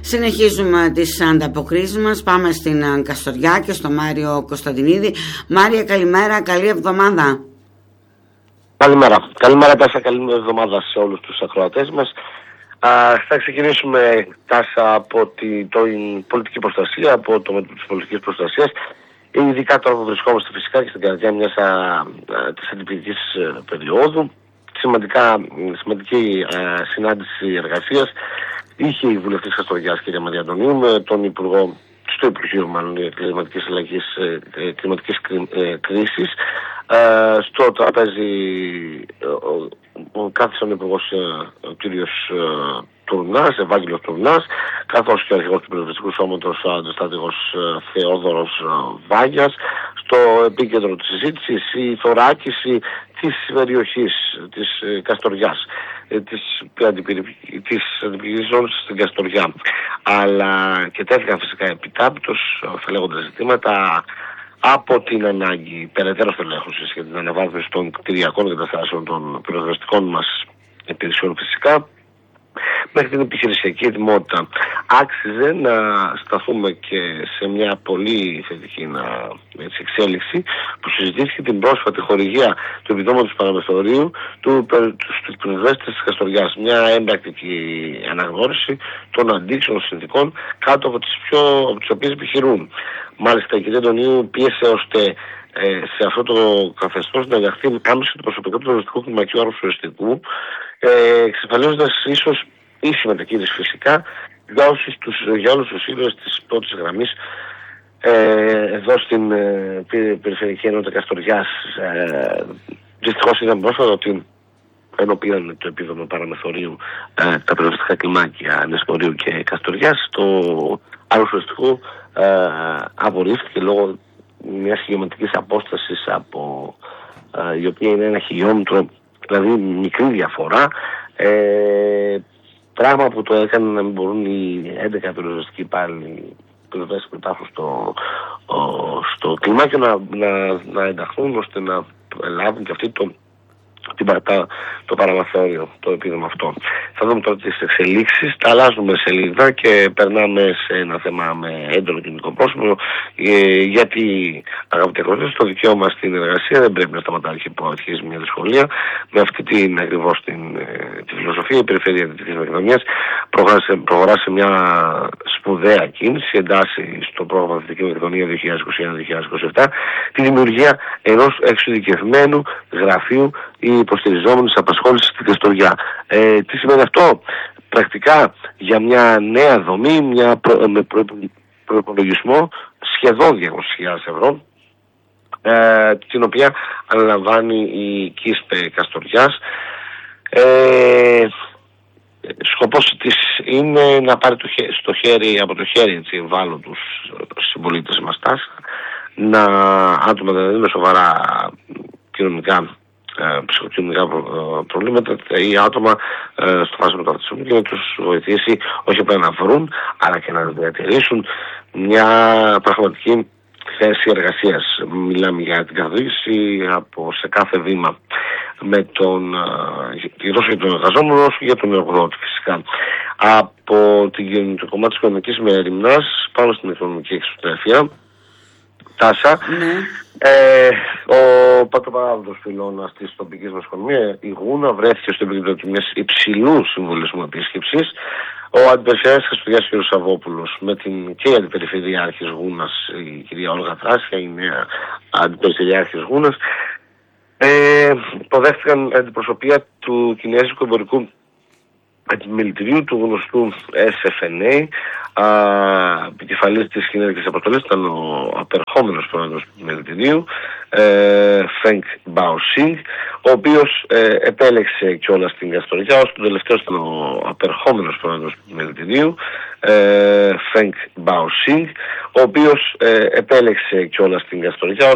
Συνεχίζουμε τις ανταποκρίσεις μας. Πάμε στην Καστοριά και στο Μάριο Κωνσταντινίδη. Μάρια, καλημέρα, καλή εβδομάδα. Καλημέρα Τάσα, καλή εβδομάδα σε όλους τους ακροατές μας. Θα ξεκινήσουμε, Τάσα, από την πολιτική προστασία, από το μέτωπο της πολιτικής προστασίας. Ειδικά τώρα που βρισκόμαστε φυσικά και στην καρδιά μιας της αντιπυρικής περίοδου. Σημαντική συνάντηση εργασίας είχε η βουλευτής Καστοριάς, κυρία Μαρία Αντωνίου, με τον Υπουργό, στο Υπουργείο Κλιματικής Αλλαγής, Κλιματικής Κρίσης. Στο τραπέζι κάθισαν ο Υπουργός ο κύριος Τουρνάς, Ευάγγελος Τουρνάς, καθώς και ο αρχηγός του Πυροσβεστικού Σώματος, ο αντιστρατηγός Θεόδωρος Βάγιας. Στο επίκεντρο της συζήτησης η θωράκιση της περιοχής της Καστοριάς, της αντιπυρικής ζώνης στην Καστοριά. Αλλά και τέθηκαν φυσικά επιτάπητος, θα λέγονται ζητήματα από την ανάγκη περαιτέρω στελέχωσης για την αναβάθμιση των κτηριακών εγκαταστάσεων των πυροσβεστικών μας υπηρεσιών φυσικά, μέχρι την επιχειρησιακή ετοιμότητα. Άξιζε να σταθούμε και σε μια πολύ θετική εξέλιξη που συζητήθηκε την πρόσφατη χορηγία του επιδόματος παραμεθορίου στους πυροσβέστες της Καστοριάς. Μια έμπρακτη αναγνώριση των αντίξεων συνθηκών κάτω από τις οποίες επιχειρούν. Μάλιστα η κυρία Αντωνίου πίεσε ώστε σε αυτό το καθεστώς να ενταχθεί άμεσα το προσωπικό του πυροσβεστικού κλιμακίου αρρωστοριστικού, εξασφαλίζοντας ίσως ίση μετακίνηση φυσικά για όλους τους ήρωες της πρώτης γραμμής εδώ στην Περιφερειακή Ενότητα Καστοριάς. Δυστυχώς είδαμε πρόσφατα ότι ενώ πήραν το επίδομα παραμεθορίου τα πυροσβεστικά κλιμάκια Νεσπορίου και Καστοριάς, το αρρωστοριστικό απορρίφθηκε λόγω μιας γεωμετρικής απόστασης από η οποία είναι 1 χιλιόμετρο, δηλαδή μικρή διαφορά, πράγμα που το έκανε να μην μπορούν οι 11 πυροσβεστικοί υπάλληλοι πυροσβέστες που υπάρχουν στο κλιμάκιο να ενταχθούν, ώστε να λάβουν και αυτοί το παραμεθόριο, το επίδομα αυτό. Θα δούμε τώρα τις εξελίξεις. Τα αλλάζουμε σελίδα και περνάμε σε ένα θέμα με έντονο κοινωνικό πρόσωπο, γιατί, αγαπητοί ακροατές, το δικαίωμα στην εργασία δεν πρέπει να σταματάει που αρχίζει μια δυσκολία. Με αυτή την ακριβώς τη φιλοσοφία, η Περιφέρεια Δυτικής Μακεδονίας προχωρά σε μια σπουδαία κίνηση, εντάσσει στο πρόγραμμα Δυτική Μακεδονία 2021-2027 τη δημιουργία ενός εξειδικευμένου γραφείου υποστηριζόμενης απασχόλησης στην Καστοριά. Τι σημαίνει αυτό? Πρακτικά για μια νέα δομή, με προϋπολογισμό σχεδόν 200.000 ευρώ, την οποία αναλαμβάνει η ΚΙΣΠΕ Καστοριάς. Σκοπός της είναι να πάρει από το χέρι ευάλωτους συμπολίτες μας, να άτομα δηλαδή με σοβαρά κοινωνικά ψυχοκοινωνικά προβλήματα ή άτομα στο φάσμα του αυτισμού, και να τους βοηθήσει όχι απλά να βρουν, αλλά και να διατηρήσουν μια πραγματική θέση εργασίας. Μιλάμε για την καθοδήγηση σε κάθε βήμα τόσο για τον εργαζόμενο όσο για τον εργοδότη φυσικά. Από το κομμάτι της οικονομικής μεριμνάς πάμε στην οικονομική εξωστρέφεια. Τάσα, ο πατροπαράδοτος πυλώνας της τοπικής μας οικονομίας, η Γούνα, βρέθηκε στο επίπεδο μιας υψηλού συμβολισμού επίσκεψης. Ο αντιπεριφερειάρχης Καστοριάς κ. Σαββόπουλος και η αντιπεριφερειάρχης Γούνας, η κυρία Όλγα Θράσια, η νέα αντιπεριφερειάρχης Γούνας, υποδέχτηκαν αντιπροσωπεία του Κινέζικου Εμπορικού Επιμελητηρίου, του γνωστού SFNA. Επικεφαλής της Κινέζικης Αποστολής ήταν ο απερχόμενος πρόεδρος του Επιμελητηρίου, Φενγκ Μπαοσίνγκ, ο οποίος επέλεξε κιόλας την Καστοριά, ώστε το τελευταίο ήταν ο απερχόμενος πρόεδρος του Επιμελητηρίου, Φενγκ Μπαοσίνγκ, ο οποίος επέλεξε κιόλας την Καστοριά,